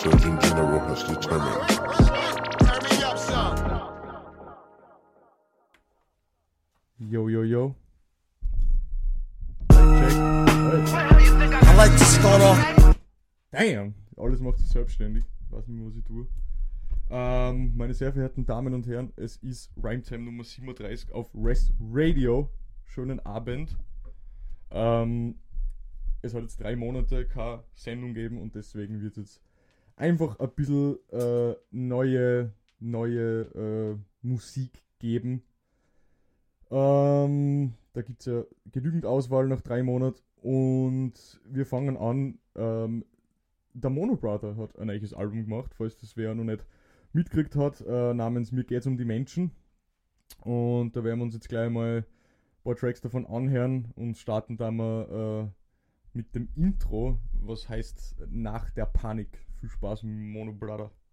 Surgeon General has determined. Yo, yo, yo. Check. I like to start off. Damn! Alles macht sich selbstständig. Ich weiß nicht mehr, was ich tue. Meine sehr verehrten Damen und Herren, es ist Rhymetime Nummer 37 auf Rest Radio. Schönen Abend. Es hat jetzt 3 Monate keine Sendung gegeben und deswegen wird es jetzt einfach ein bisschen neue Musik geben. Da gibt es ja genügend Auswahl nach 3 Monaten und wir fangen an. Der Mono Brother hat ein neues Album gemacht, falls das wer noch nicht mitgekriegt hat, namens Mir geht's um die Menschen. Und da werden wir uns jetzt gleich mal ein paar Tracks davon anhören und starten da mal mit dem Intro, was heißt Nach der Panik. Viel Spaß mit Mono Brother.